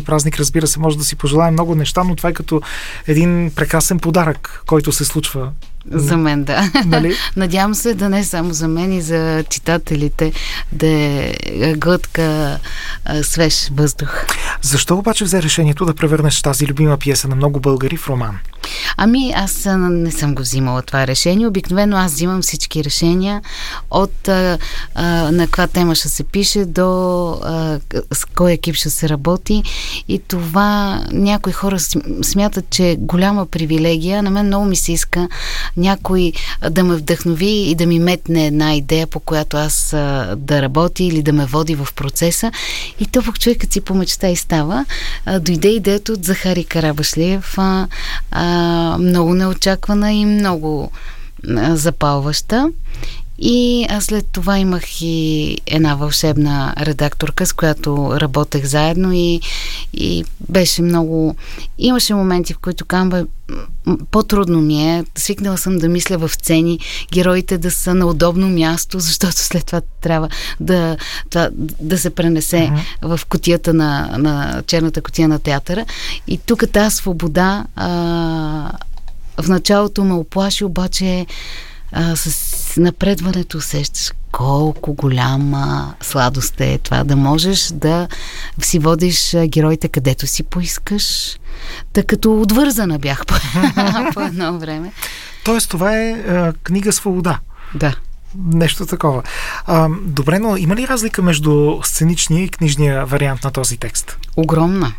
празник, разбира се, може да си пожелаем много неща, но това е като един прекрасен подарък, който се случва. За мен, да. Нали? Надявам се да не само за мен и за читателите да е глътка свеж въздух. Защо обаче взе решението да превърнеш тази любима пиеса на много българи в роман? Ами, аз не съм го взимала това решение. Обикновено аз взимам всички решения от на каква тема ще се пише до с кой екип ще се работи, и това някои хора смятат, че е голяма привилегия. На мен много ми се иска някой да ме вдъхнови и да ми метне една идея, по която аз да работя или да ме води в процеса. И то пък човекът си помечта и става. Дойде идеята от Захари Карабашлиев, много неочаквана и много запалваща. И след това имах и една вълшебна редакторка, с която работех заедно и беше много... Имаше моменти, в които казвам, по-трудно ми е. Свикнала съм да мисля в сцени, героите да са на удобно място, защото след това трябва да се пренесе в кутията на черната кутия на театъра. И тук тази свобода в началото ме оплаши, обаче с напредването усещаш колко голяма сладост е това, да можеш да си водиш героите където си поискаш. Тъй като отвързана бях по едно време. Тоест това е книга свобода. Да. Нещо такова. Добре, но има ли разлика между сценичния и книжния вариант на този текст? Огромна.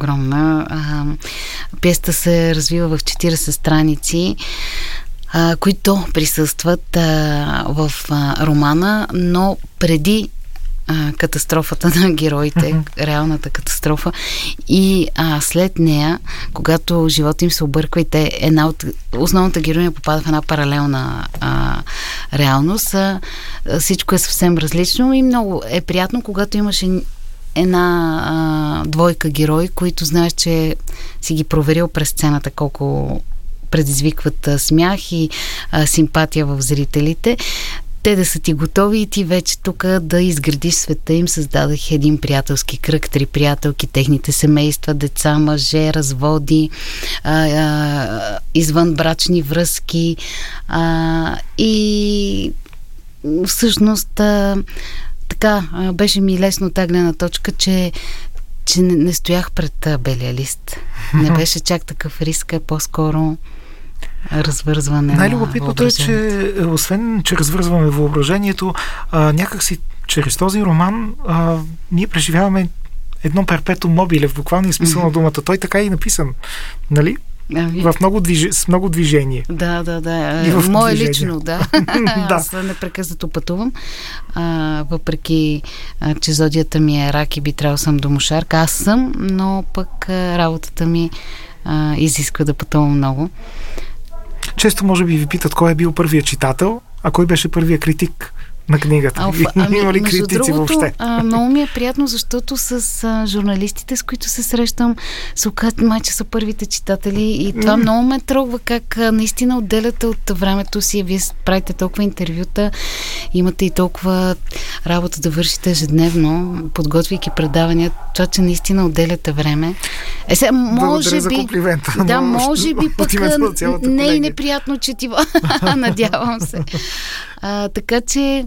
Пиесата се развива в 40 страници, които присъстват в романа, но преди катастрофата на героите, реалната катастрофа, и след нея, когато живота им се обърква и те, основната героиня попада в една паралелна реалност, всичко е съвсем различно и много е приятно, когато имаш една двойка герои, които знаеш, че си ги проверил през сцената колко предизвикват смях и симпатия в зрителите. Те да са ти готови и ти вече тук да изградиш света им. Създадах един приятелски кръг, 3 приятелки, техните семейства, деца, мъже, разводи, извънбрачни връзки. И всъщност така беше ми лесно от тази гледна точка, че не стоях пред белия лист. Не беше чак такъв риск, по-скоро развързване. Най-любопитното е, че освен, че развързваме въображението, някакси чрез този роман ние преживяваме едно перпетум мобиле в буквалния смисъл на думата. Той така е и написан, нали? С много движение. Да. Мое лично, да. Аз непрекъснато пътувам. Въпреки, че зодията ми е рак и би трябвало съм домошарка. Аз съм, но пък работата ми изисква да пътувам много. Често може би ви питат кой е бил първият читател, а кой беше първият критик на книгата. Има ли критици въобще? Много ми е приятно, защото с журналистите, с които се срещам, се оказват, че са първите читатели, и това много ме трогва, как наистина отделяте от времето си. Вие правите толкова интервюта, имате и толкова работа да вършите ежедневно, подготвяйки предавания. Това, че наистина отделяте време. Може би, може би пък не е неприятно четиво. Надявам се. Така че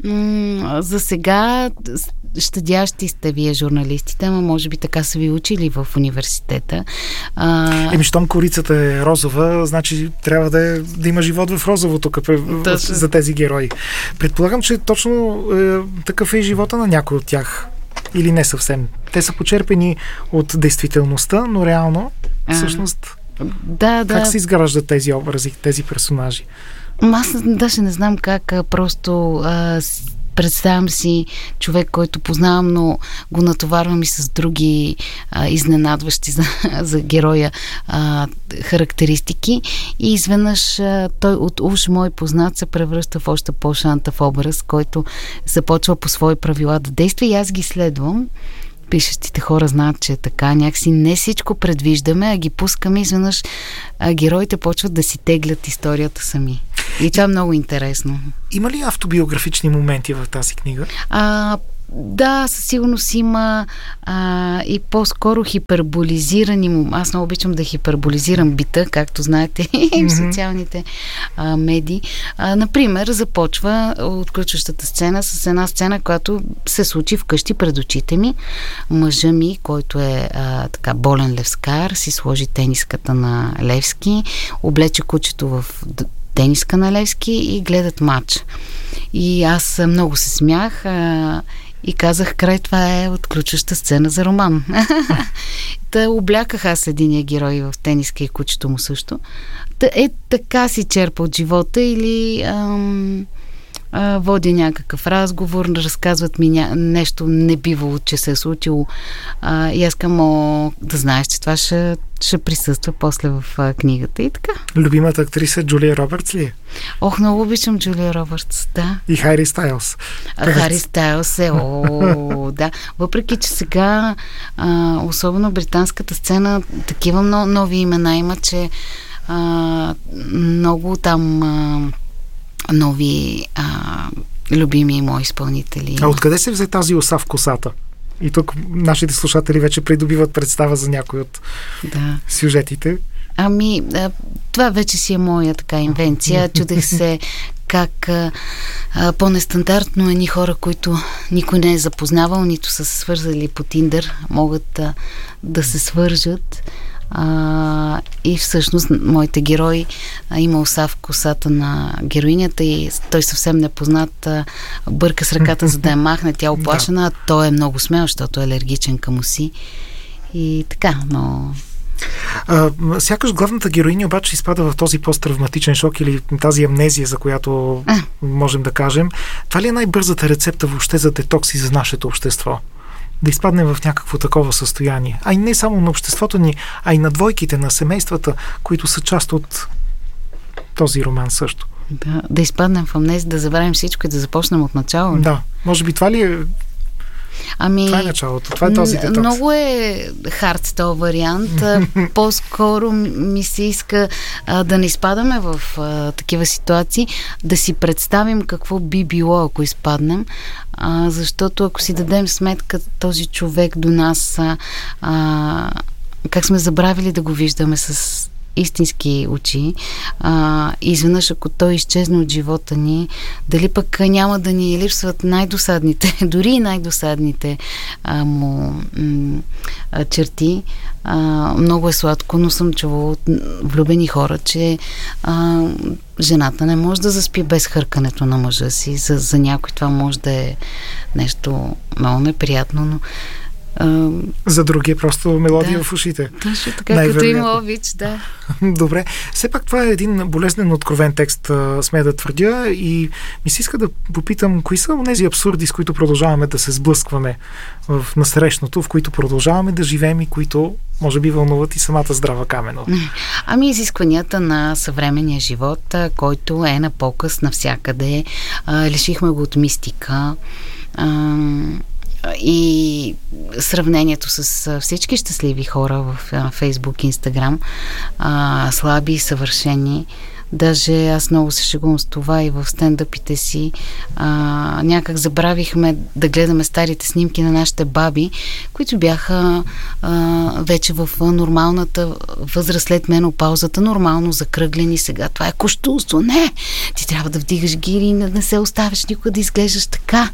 за сега щадящи сте вие, журналистите, ама може би така са ви учили в университета. Щом корицата е розова, значи трябва да има живот в розовото за тези герои. Предполагам, че точно такъв е и живота на някой от тях. Или не съвсем. Те са почерпени от действителността, но реално всъщност как се изграждат тези образи, тези персонажи? Аз даже не знам как, просто представям си човек, който познавам, но го натоварвам и с други изненадващи за героя характеристики, и изведнъж той от уж мой познат се превръща в още по-шантав образ, който започва по свои правила да действа, и аз ги следвам. Пишещите хора знаят, че е така. Някакси не всичко предвиждаме, а ги пускаме, изведнъж героите почват да си теглят историята сами. И това е много интересно. Има ли автобиографични моменти в тази книга? Да, със сигурност има и по-скоро хиперболизирани. Аз много обичам да хиперболизирам бита, както знаете, в социалните медии. Например, започва отключващата сцена с една сцена, която се случи вкъщи пред очите ми. Мъжа ми, който е така болен левскар, си сложи тениската на Левски, облече кучето в тениска на Левски и гледат матч. И аз много се смях и казах, край, това е отключваща сцена за роман. Та обляках аз единия герой в тениска и кучето му също. Така си черпа от живота или води някакъв разговор, разказват ми нещо небивало, че се е случило и аз искам да знаеш, че това ще присъства после в книгата и така. Любимата актриса Джулия Робъртс ли е? Ох, много обичам Джулия Робъртс, да. И Хари Стайлс. Хари Стайлс е, да. Въпреки, че сега особено британската сцена такива нови имена има, че много там нови любими мои изпълнители. А откъде се взе тази оса в косата? И тук нашите слушатели вече придобиват представа за някои от сюжетите. Това вече си е моя така инвенция. Чудех се как по-нестандартно едни хора, които никой не е запознавал, нито са се свързали по Тиндър, могат да се свържат. И всъщност моите герои има оса в косата на героинята и той съвсем непознат бърка с ръката, за да я махне, тя оплашена, а той е много смел, защото е алергичен към оси и така, но... Сякаш главната героиня обаче изпада в този посттравматичен шок или тази амнезия, за която можем да кажем. Това ли е най-бързата рецепта въобще за детокс и за нашето общество? Да изпаднем в някакво такова състояние. А и не само на обществото ни, а и на двойките, на семействата, които са част от този роман също. Да изпаднем в амнезия, да забравим всичко и да започнем от начало. Да, може би това ли е... това е началото, това е този детокс. Много е хард този вариант. По-скоро ми се иска да не изпадаме в такива ситуации, да си представим какво би било, ако изпаднем. Защото ако си дадем сметка този човек до нас, как сме забравили да го виждаме с истински очи, изведнъж ако той изчезне от живота ни, дали пък няма да ни липсват най-досадните, дори и най-досадните му черти. Много е сладко, но съм чувала от влюбени хора, че жената не може да заспи без хъркането на мъжа си. За някой това може да е нещо много неприятно, но за други е просто мелодия в ушите. Точно така, като има обич, да. Добре. Все пак това е един болезнен откровен текст, смея да твърдя, и ми се иска да попитам, кои са тези абсурди, с които продължаваме да се сблъскваме в насрещното, в които продължаваме да живеем и които може би вълнуват и самата Здрава Каменова. Изискванията на съвременния живот, който е на показ навсякъде. Лишихме го от мистика. И сравнението с всички щастливи хора в Фейсбук, Инстаграм, слаби и съвършени. Даже аз много се шегувам с това и в стендъпите си. Някак забравихме да гледаме старите снимки на нашите баби, които бяха вече в нормалната възраст след менопаузата, нормално закръглени. Сега това е кощунство. Не! Ти трябва да вдигаш гири и не се оставяш никога да изглеждаш така.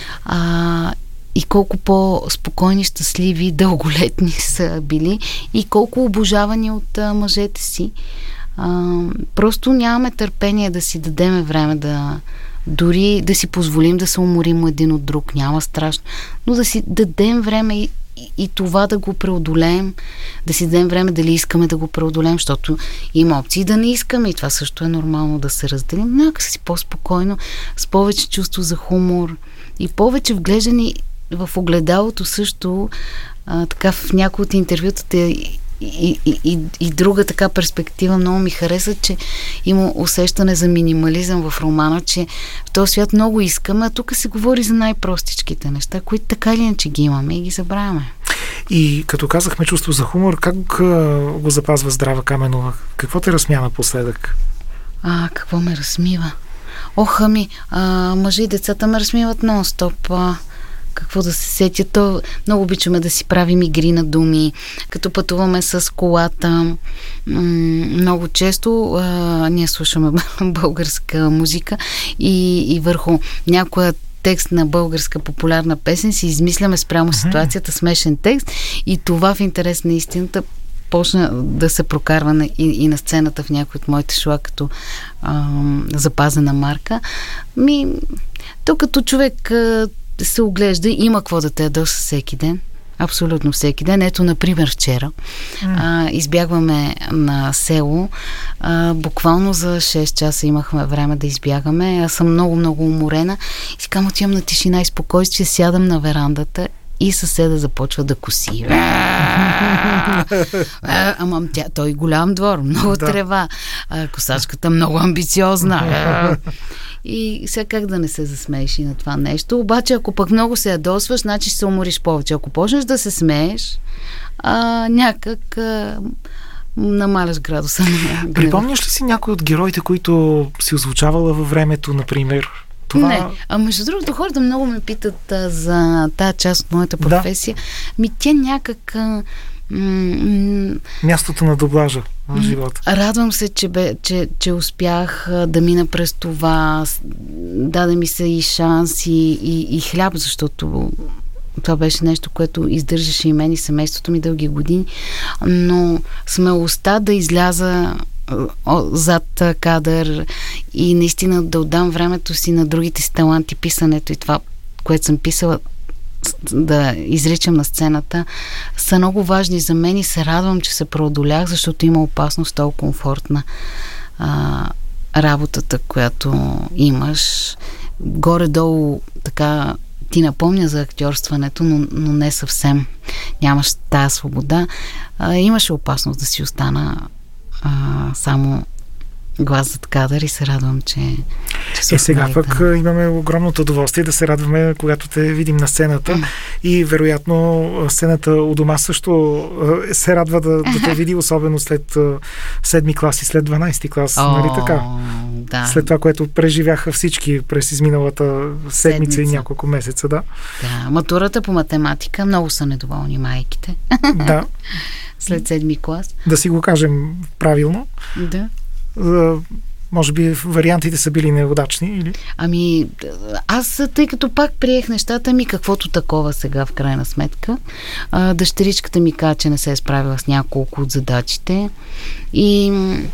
И колко по-спокойни, щастливи, дълголетни са били и колко обожавани от мъжете си. Просто нямаме търпение да си дадеме време дори да си позволим да се уморим един от друг. Няма страшно. Но да си дадем време и това да го преодолеем, да си дадем време дали искаме да го преодолеем, защото има опции да не искаме и това също е нормално да се разделим. Някакси по-спокойно, с повече чувство за хумор и повече вглеждани в огледалото също, така в някои от интервютата и друга така перспектива много ми хареса, че има усещане за минимализъм в романа, че в този свят много искаме, а тук се говори за най-простичките неща, които така или иначе ги имаме и ги забравяме. И като казахме чувство за хумор, как го запазва Здрава Каменова? Какво те разсмя напоследък? Какво ме разсмива? Мъже и децата ме разсмиват нон-стоп. какво да се сетя. То много обичаме да си правим игри на думи, като пътуваме с колата. Много често ние слушаме българска музика и върху някоя текст на българска популярна песен си измисляме спрямо ситуацията смешен текст и това в интерес на истината почна да се прокарва и на сцената в някои от моите шоа като запазена марка. То като човек се оглежда, има какво да те ядоса всеки ден. Абсолютно всеки ден. Ето, например, вчера избягваме на село. Буквално за 6 часа имахме време да избягаме. Аз съм много уморена. И си казвам, отивам на тишина и спокойствие, сядам на верандата и съседа започва да коси. Ама той голям двор, много трева. Косачката много амбициозна. И сега как да не се засмееш и на това нещо. Обаче, ако пък много се ядосваш, значи ще се умориш повече. Ако почнеш да се смееш, някак намаляш градуса на гнева. Припомняш ли си някой от героите, които си озвучавала във времето, например? Това... Не. Между другото, хората много ме питат за тази част от моята професия. Тя някак... Мястото на дублажа в живота. Радвам се, че успях да мина през това. Даде ми се и шанс и хляб, защото това беше нещо, което издържаше и мен и семейството ми дълги години. Но смелостта да изляза зад кадър и наистина да отдам времето си на другите си таланти, писането и това, което съм писала, да изричам на сцената, са много важни за мен и се радвам, че се преодолях, защото има опасност толкова комфортна работата, която имаш. Горе-долу така ти напомня за актьорстването, но не съвсем. Нямаш тази свобода. Имаше опасност да си остана само глас зад кадър и се радвам, че сега пък имаме огромното удоволствие да се радваме, когато те видим на сцената и вероятно сцената у дома също се радва да те види, особено след 7-ми клас и след 12-ти клас, нали така? Да. След това, което преживяха всички през изминалата седмица и няколко месеца, да. Да, матурата по математика, много са недоволни майките. Да. След 7-ми клас. Да си го кажем правилно. Да. Може би вариантите са били неудачни, или? Аз, тъй като пак приех нещата ми, каквото такова сега, в крайна сметка. Дъщеричката ми каза, че не се е справила с няколко от задачите. И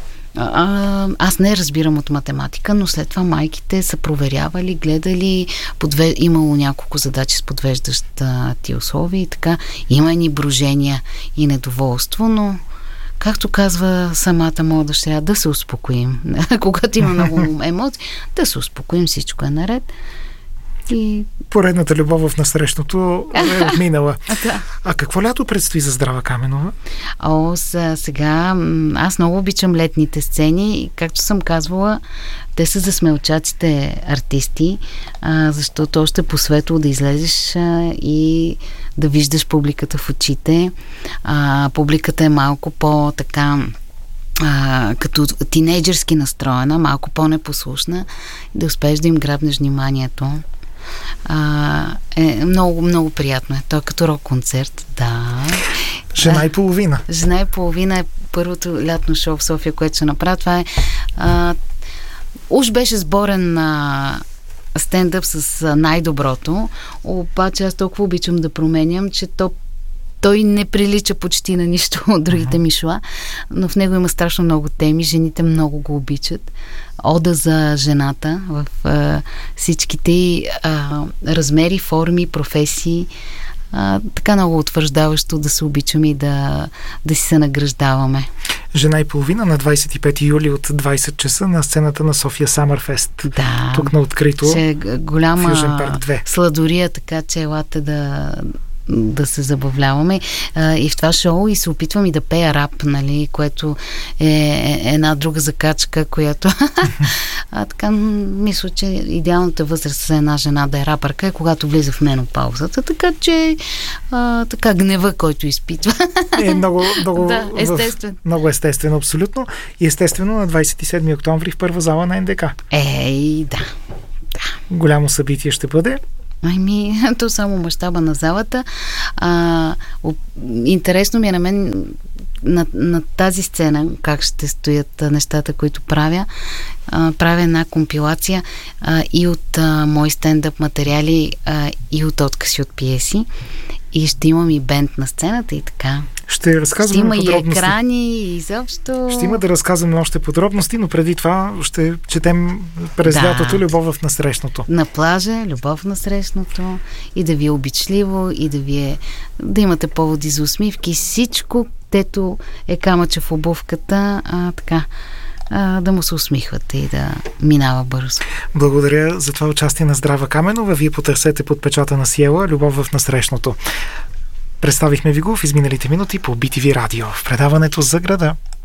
аз не разбирам от математика, но след това майките са проверявали, гледали, имало няколко задачи с подвеждащи условия и така. Има ни брожения и недоволство, но както казва самата моя дъщеря, да се успокоим. Когато има много емоции, да се успокоим, всичко е наред. И... Поредната любов в насрещното е отминала. А какво лято предстои за Здрава Каменова? Сега аз много обичам летните сцени и както съм казвала, те са за смелчаците артисти, защото още по-светло да излезеш и да виждаш публиката в очите. Публиката е малко по-така като тинейджърски настроена, малко по-непослушна, да успееш да им грабнеш вниманието. Много приятно е. То е като рок-концерт, да. Жена и половина. Жена и половина е първото лятно шоу в София, което ще направя. Това е уж беше сборен на стендъп с най-доброто, обаче аз толкова обичам да променям, че той не прилича почти на нищо от другите ми шоа, но в него има страшно много теми. Жените много го обичат. Ода за жената в всичките размери, форми, професии. Така много утвърждаващо да се обичаме и да си се награждаваме. Жена и половина на 25 юли от 20 часа на сцената на София Самърфест. Да. Тук на открито. Голяма Фюжен парк 2. Сладория, така че елате да се забавляваме. И в това шоу и се опитвам и да пея рап, нали, което е една друга закачка, която така мисля, че идеалната възраст за една жена да е рапърка е когато влиза в менопаузата, така че така гнева, който изпитва. Е много да, естествено. Много естествено, абсолютно. И естествено на 27 октомври в първа зала на НДК. Да. Голямо събитие ще бъде. То само мащаба на залата. Интересно ми е на мен на тази сцена как ще стоят нещата, които правя. Правя една компилация и от мои стендъп материали, и от откази от пиеси. И ще имам и бенд на сцената и така. Ще разказваме подробности. Ще има и екрани, и изобщо. Ще има да разказваме още подробности, но преди това ще четем през лятото "Любов в насрещното". На плажа, "Любов в насрещното", и да ви е обичливо, и да имате поводи за усмивки. Всичко, дето е камъче в обувката, така, да му се усмихвате и да минава бързо. Благодаря за това участие на Здрава Каменова. Вие потърсете под печата на Сиела "Любов в насрещното". Представихме ви го в изминалите минути по BTV Радио в предаването "За града".